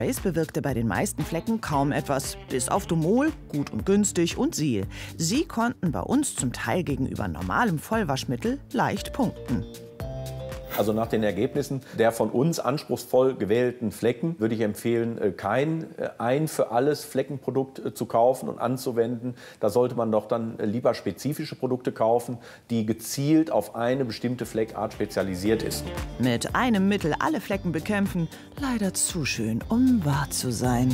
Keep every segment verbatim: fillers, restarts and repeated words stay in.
Es bewirkte bei den meisten Flecken kaum etwas, bis auf Domol, gut und günstig, und Sil. Sie konnten bei uns zum Teil gegenüber normalem Vollwaschmittel leicht punkten. Also nach den Ergebnissen der von uns anspruchsvoll gewählten Flecken würde ich empfehlen, kein ein für alles Fleckenprodukt zu kaufen und anzuwenden. Da sollte man doch dann lieber spezifische Produkte kaufen, die gezielt auf eine bestimmte Fleckart spezialisiert ist. Mit einem Mittel alle Flecken bekämpfen, leider zu schön, um wahr zu sein.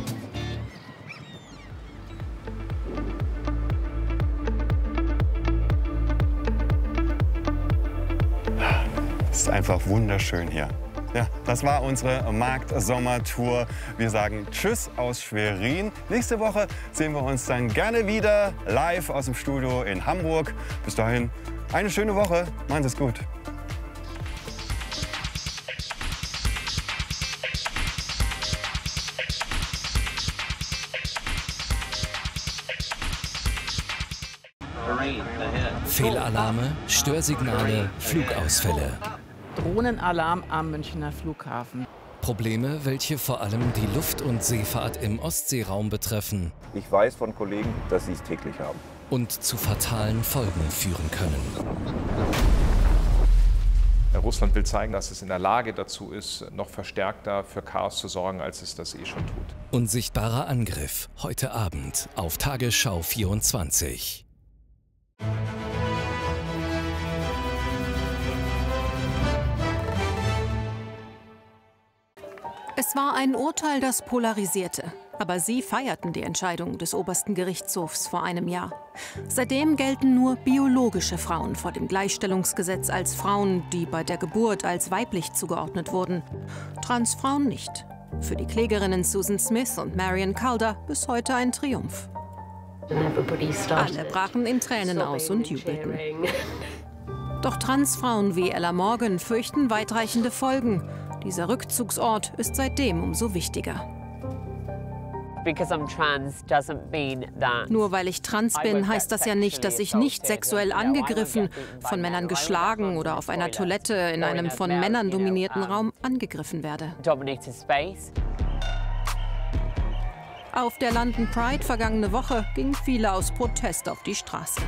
Es ist einfach wunderschön hier. Ja, das war unsere Markt-Sommertour. Wir sagen Tschüss aus Schwerin. Nächste Woche sehen wir uns dann gerne wieder live aus dem Studio in Hamburg. Bis dahin eine schöne Woche. Machen Sie es gut. Fehlalarme, Störsignale, Flugausfälle. Drohnenalarm am Münchner Flughafen. Probleme, welche vor allem die Luft- und Seefahrt im Ostseeraum betreffen. Ich weiß von Kollegen, dass sie es täglich haben. Und zu fatalen Folgen führen können. Russland will zeigen, dass es in der Lage dazu ist, noch verstärkter für Chaos zu sorgen, als es das eh schon tut. Unsichtbarer Angriff, heute Abend auf Tagesschau vierundzwanzig. Es war ein Urteil, das polarisierte. Aber sie feierten die Entscheidung des obersten Gerichtshofs vor einem Jahr. Seitdem gelten nur biologische Frauen vor dem Gleichstellungsgesetz als Frauen, die bei der Geburt als weiblich zugeordnet wurden. Transfrauen nicht. Für die Klägerinnen Susan Smith und Marion Calder bis heute ein Triumph. Alle brachen in Tränen aus und jubelten. Doch Transfrauen wie Ella Morgan fürchten weitreichende Folgen. Dieser Rückzugsort ist seitdem umso wichtiger. Nur weil ich trans bin, heißt das ja nicht, dass ich nicht sexuell angegriffen, von Männern geschlagen oder auf einer Toilette in einem von Männern dominierten Raum angegriffen werde. Auf der London Pride vergangene Woche gingen viele aus Protest auf die Straße.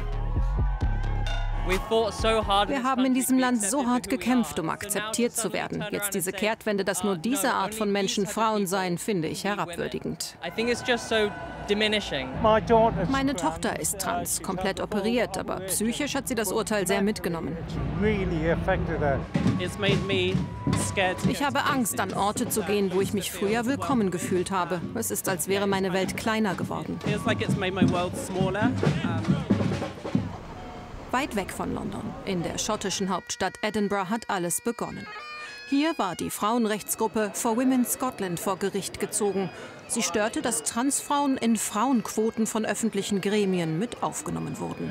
Wir haben in diesem Land so hart gekämpft, um akzeptiert zu werden. Jetzt diese Kehrtwende, dass nur diese Art von Menschen Frauen seien, finde ich herabwürdigend. Meine Tochter ist trans, komplett operiert, aber psychisch hat sie das Urteil sehr mitgenommen. Ich habe Angst, an Orte zu gehen, wo ich mich früher willkommen gefühlt habe. Es ist, als wäre meine Welt kleiner geworden. Weit weg von London, in der schottischen Hauptstadt Edinburgh, hat alles begonnen. Hier war die Frauenrechtsgruppe For Women Scotland vor Gericht gezogen. Sie störte, dass Transfrauen in Frauenquoten von öffentlichen Gremien mit aufgenommen wurden.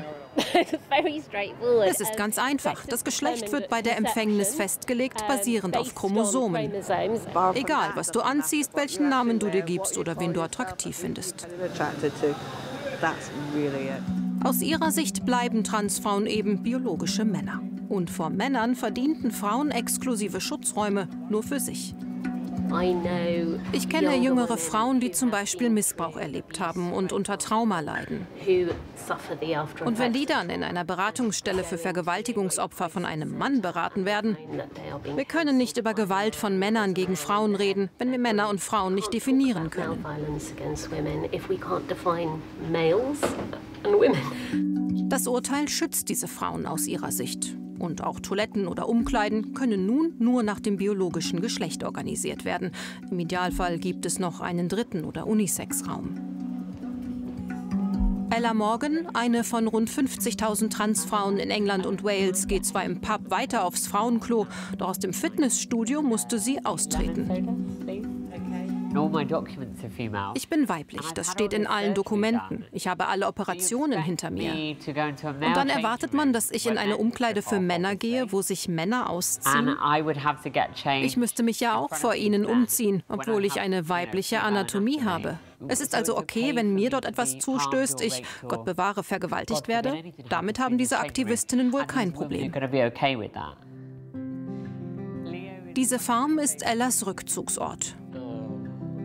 Es ist ganz einfach. Das Geschlecht wird bei der Empfängnis festgelegt, basierend auf Chromosomen. Egal, was du anziehst, welchen Namen du dir gibst oder wen du attraktiv findest. Aus ihrer Sicht bleiben Transfrauen eben biologische Männer. Und vor Männern verdienten Frauen exklusive Schutzräume nur für sich. Ich kenne jüngere Frauen, die zum Beispiel Missbrauch erlebt haben und unter Trauma leiden. Und wenn die dann in einer Beratungsstelle für Vergewaltigungsopfer von einem Mann beraten werden, wir können nicht über Gewalt von Männern gegen Frauen reden, wenn wir Männer und Frauen nicht definieren können. Das Urteil schützt diese Frauen aus ihrer Sicht. Und auch Toiletten oder Umkleiden können nun nur nach dem biologischen Geschlecht organisiert werden. Im Idealfall gibt es noch einen dritten oder Unisex-Raum. Ella Morgan, eine von rund fünfzigtausend Transfrauen in England und Wales, geht zwar im Pub weiter aufs Frauenklo, doch aus dem Fitnessstudio musste sie austreten. Ich bin weiblich, das steht in allen Dokumenten. Ich habe alle Operationen hinter mir. Und dann erwartet man, dass ich in eine Umkleide für Männer gehe, wo sich Männer ausziehen. Ich müsste mich ja auch vor ihnen umziehen, obwohl ich eine weibliche Anatomie habe. Es ist also okay, wenn mir dort etwas zustößt, ich, Gott bewahre, vergewaltigt werde. Damit haben diese Aktivistinnen wohl kein Problem. Diese Farm ist Ellas Rückzugsort.